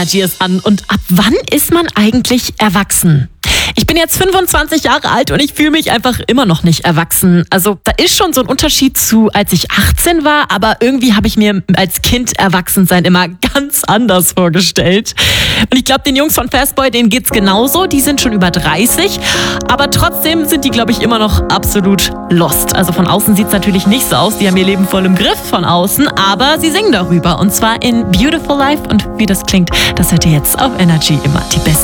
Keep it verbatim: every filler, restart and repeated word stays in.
Energy ist an. Und ab wann ist man eigentlich erwachsen? Ich bin jetzt fünfundzwanzig Jahre alt und ich fühle mich einfach immer noch nicht erwachsen. Also da ist schon so ein Unterschied zu, als ich achtzehn war, aber irgendwie habe ich mir als Kind Erwachsensein immer ganz anders vorgestellt. Und ich glaube, den Jungs von Fastboy, denen geht's genauso. Die sind schon über dreißig, aber trotzdem sind die, glaube ich, immer noch absolut lost. Also von außen sieht's natürlich nicht so aus. Die haben ihr Leben voll im Griff von außen, aber sie singen darüber. Und zwar in Beautiful Life. Und wie das klingt, das hört ihr jetzt auf Energy immer. Die besten